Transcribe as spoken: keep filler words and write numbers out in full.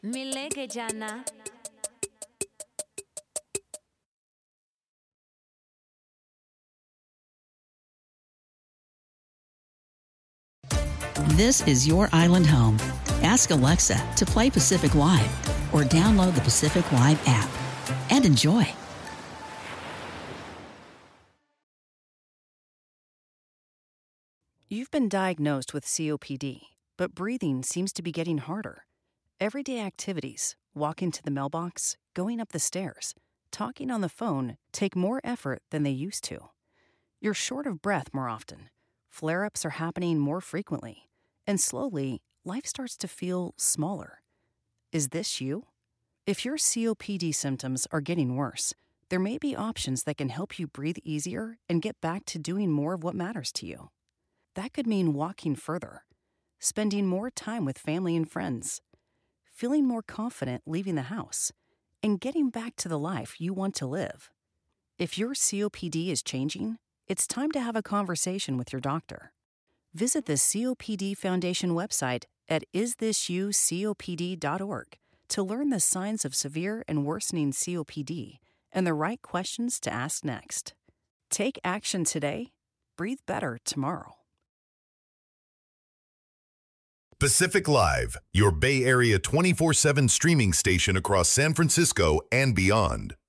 मिलेंगे जाना. This is your island home. Ask Alexa to play Pacific Live or download the Pacific Live app and enjoy. You've been diagnosed with C O P D, but breathing seems to be getting harder. Everyday activities, walking to the mailbox, going up the stairs, talking on the phone take more effort than they used to. You're short of breath more often. Flare-ups are happening more frequently. And slowly, life starts to feel smaller. Is this you? If your C O P D symptoms are getting worse, there may be options that can help you breathe easier and get back to doing more of what matters to you. That could mean walking further, spending more time with family and friends, feeling more confident leaving the house, and getting back to the life you want to live. If your C O P D is changing, it's time to have a conversation with your doctor. Visit the C O P D Foundation website at is this you C O P D dot org to learn the signs of severe and worsening C O P D and the right questions to ask next. Take action today. Breathe better tomorrow. Pacific Live, your Bay Area twenty-four seven streaming station across San Francisco and beyond.